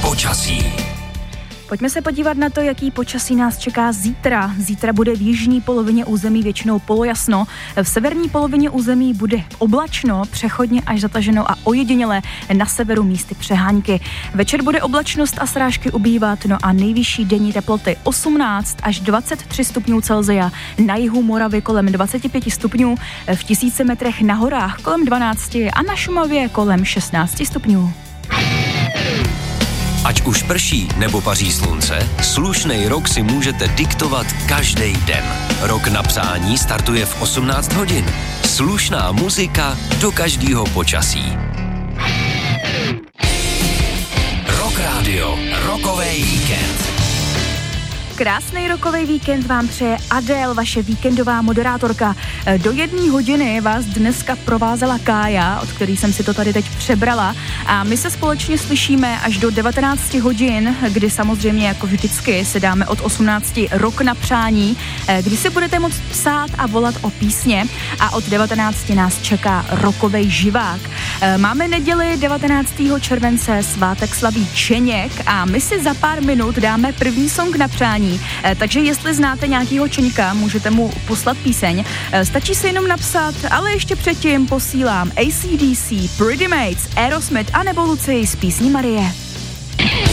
Počasí. Pojďme se podívat na to, jaký počasí nás čeká zítra. Zítra bude v jižní polovině území většinou polojasno, v severní polovině území bude oblačno, přechodně až zataženo a ojediněle na severu místy přehánky. Večer bude oblačnost a srážky ubývat, no a nejvyšší denní teploty 18 až 23 stupňů Celsia, na jihu Moravy kolem 25 stupňů, v 1000 metrech na horách kolem 12 a na Šumavě kolem 16 stupňů. Ať už prší nebo paří slunce, slušnej rok si můžete diktovat každý den. Rok na přání startuje v 18 hodin. Slušná muzika do každého počasí. Rock Radio, rokový víkend. Krásný rokový víkend vám přeje Adele, vaše víkendová moderátorka. Do 1 hodiny vás dneska provázela Kája, od který jsem si to tady teď přebrala, a my se společně slyšíme až do 19 hodin, kdy samozřejmě jako vždycky se dáme od 18 rok na přání, kdy si budete moct psát a volat o písně, a od 19 nás čeká rokovej živák. Máme neděli 19. července, svátek slaví Čeněk a my si za pár minut dáme první song na přání. Takže jestli znáte nějakýho Čeňka, můžete mu poslat píseň. Stačí si jenom napsat, ale ještě předtím posílám AC/DC, Pretty Mates, Aerosmith a nebo Lucii z písní Marie.